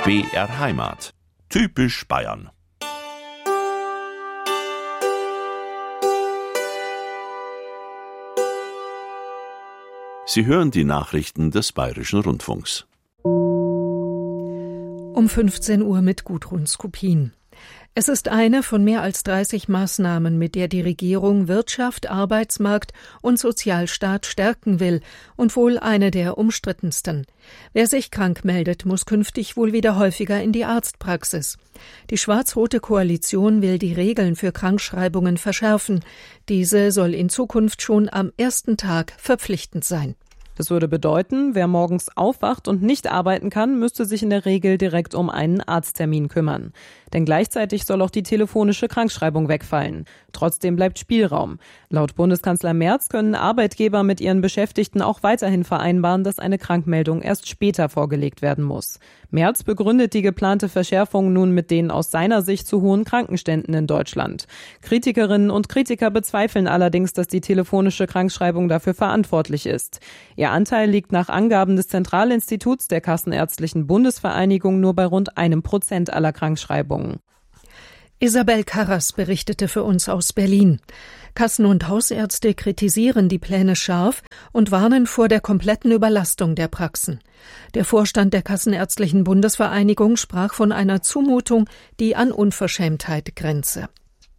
BR Heimat. Typisch Bayern. Sie hören die Nachrichten des Bayerischen Rundfunks. Um 15 Uhr mit Gudrun Skupin. Es ist eine von mehr als 30 Maßnahmen, mit der die Regierung Wirtschaft, Arbeitsmarkt und Sozialstaat stärken will und wohl eine der umstrittensten. Wer sich krank meldet, muss künftig wohl wieder häufiger in die Arztpraxis. Die schwarz-rote Koalition will die Regeln für Krankschreibungen verschärfen. Diese soll in Zukunft schon am ersten Tag verpflichtend sein. Das würde bedeuten, wer morgens aufwacht und nicht arbeiten kann, müsste sich in der Regel direkt um einen Arzttermin kümmern. Denn gleichzeitig soll auch die telefonische Krankschreibung wegfallen. Trotzdem bleibt Spielraum. Laut Bundeskanzler Merz können Arbeitgeber mit ihren Beschäftigten auch weiterhin vereinbaren, dass eine Krankmeldung erst später vorgelegt werden muss. Merz begründet die geplante Verschärfung nun mit den aus seiner Sicht zu hohen Krankenständen in Deutschland. Kritikerinnen und Kritiker bezweifeln allerdings, dass die telefonische Krankschreibung dafür verantwortlich ist. Ihr Anteil liegt nach Angaben des Zentralinstituts der Kassenärztlichen Bundesvereinigung nur bei rund 1% aller Krankschreibungen. Isabel Karras berichtete für uns aus Berlin. Kassen- und Hausärzte kritisieren die Pläne scharf und warnen vor der kompletten Überlastung der Praxen. Der Vorstand der Kassenärztlichen Bundesvereinigung sprach von einer Zumutung, die an Unverschämtheit grenze.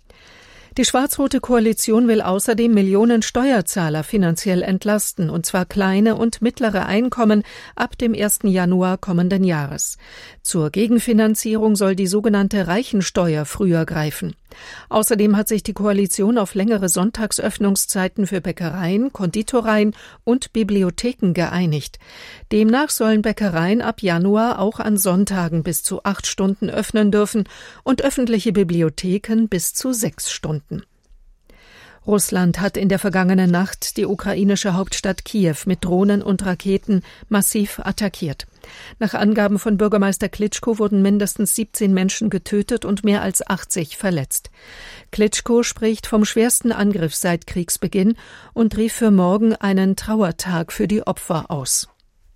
Die schwarz-rote Koalition will außerdem Millionen Steuerzahler finanziell entlasten, und zwar kleine und mittlere Einkommen ab dem 1. Januar kommenden Jahres. Zur Gegenfinanzierung soll die sogenannte Reichensteuer früher greifen. Außerdem hat sich die Koalition auf längere Sonntagsöffnungszeiten für Bäckereien, Konditoreien und Bibliotheken geeinigt. Demnach sollen Bäckereien ab Januar auch an Sonntagen bis zu 8 Stunden öffnen dürfen und öffentliche Bibliotheken bis zu 6 Stunden. Russland hat in der vergangenen Nacht die ukrainische Hauptstadt Kiew mit Drohnen und Raketen massiv attackiert. Nach Angaben von Bürgermeister Klitschko wurden mindestens 17 Menschen getötet und mehr als 80 verletzt. Klitschko spricht vom schwersten Angriff seit Kriegsbeginn und rief für morgen einen Trauertag für die Opfer aus.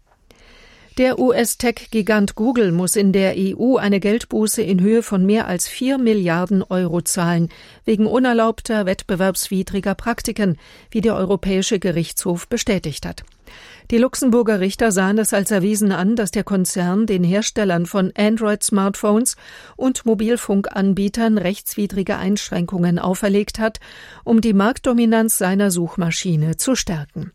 Der US-Tech-Gigant Google muss in der EU eine Geldbuße in Höhe von mehr als 4 Milliarden Euro zahlen, wegen unerlaubter, wettbewerbswidriger Praktiken, wie der Europäische Gerichtshof bestätigt hat. Die Luxemburger Richter sahen es als erwiesen an, dass der Konzern den Herstellern von Android-Smartphones und Mobilfunkanbietern rechtswidrige Einschränkungen auferlegt hat, um die Marktdominanz seiner Suchmaschine zu stärken.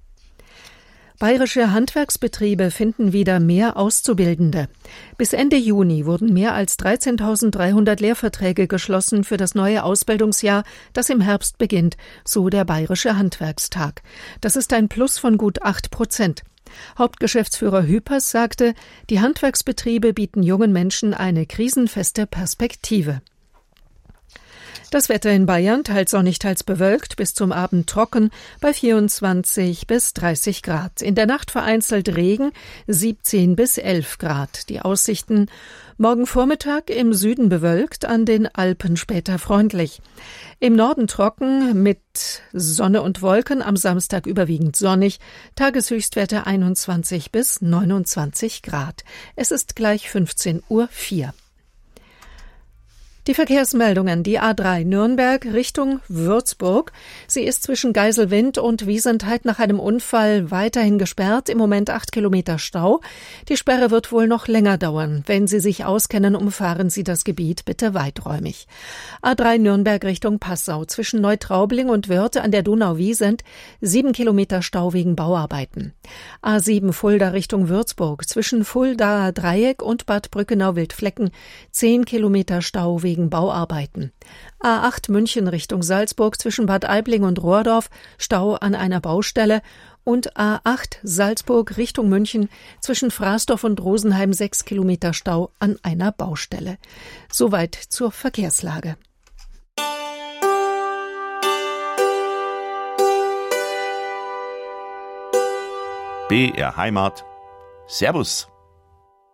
Bayerische Handwerksbetriebe finden wieder mehr Auszubildende. Bis Ende Juni wurden mehr als 13.300 Lehrverträge geschlossen für das neue Ausbildungsjahr, das im Herbst beginnt, so der Bayerische Handwerkstag. Das ist ein Plus von gut 8%. Hauptgeschäftsführer Hüpers sagte, die Handwerksbetriebe bieten jungen Menschen eine krisenfeste Perspektive. Das Wetter in Bayern teils sonnig, teils bewölkt, bis zum Abend trocken bei 24 bis 30 Grad. In der Nacht vereinzelt Regen, 17 bis 11 Grad. Die Aussichten: morgen Vormittag im Süden bewölkt, an den Alpen später freundlich. Im Norden trocken mit Sonne und Wolken, am Samstag überwiegend sonnig. Tageshöchstwerte 21 bis 29 Grad. Es ist gleich 15:04 Uhr. Die Verkehrsmeldungen: die A3 Nürnberg Richtung Würzburg. Sie ist zwischen Geiselwind und Wiesentheit nach einem Unfall weiterhin gesperrt. Im Moment 8 Kilometer Stau. Die Sperre wird wohl noch länger dauern. Wenn Sie sich auskennen, umfahren Sie das Gebiet bitte weiträumig. A3 Nürnberg Richtung Passau. Zwischen Neutraubling und Wörth an der Donau-Wiesent 7 Kilometer Stau wegen Bauarbeiten. A7 Fulda Richtung Würzburg. Zwischen Fuldaer Dreieck und Bad Brückenau-Wildflecken 10 Kilometer Stau wegen Bauarbeiten. A8 München Richtung Salzburg zwischen Bad Aibling und Rohrdorf Stau an einer Baustelle und A8 Salzburg Richtung München zwischen Fraßdorf und Rosenheim 6 Kilometer Stau an einer Baustelle. Soweit zur Verkehrslage. BR Heimat. Servus.